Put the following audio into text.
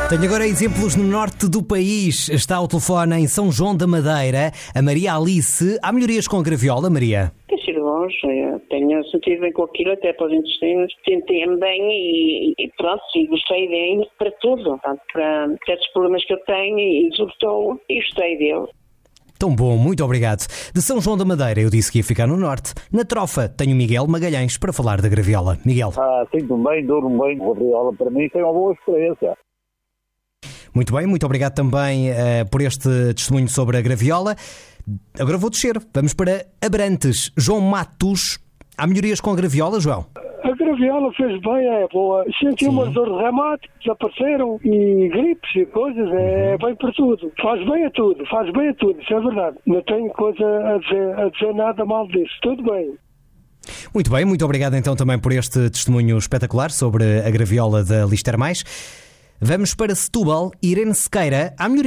Tenho agora exemplos no norte do país. Está ao telefone em São João da Madeira a Maria Alice. Há melhorias com a graviola, Maria? Tem sido bons, tenho sentido bem com aquilo, até para os intestinos, senti-me bem e pronto, e gostei bem para tudo, portanto, para certos problemas que eu tenho e resultou e gostei dele. Tão bom, muito obrigado. De São João da Madeira, eu disse que ia ficar no norte. Na Trofa, tenho Miguel Magalhães para falar da graviola. Miguel. Sinto-me bem, durmo bem. A graviola para mim foi uma boa experiência. Muito bem, muito obrigado também por este testemunho sobre a graviola. Agora vou descer, vamos para Abrantes. João Matos, há melhorias com a graviola, João? A graviola fez bem, é boa. Senti umas dores reumáticas, desapareceram, e gripes e coisas, é bem para tudo. Faz bem a tudo, isso é verdade. Não tenho coisa a dizer nada mal disso, tudo bem. Muito bem, muito obrigado então também por este testemunho espetacular sobre a graviola da Lister Mais. Vamos para Setúbal. Irene Sequeira, há melhorias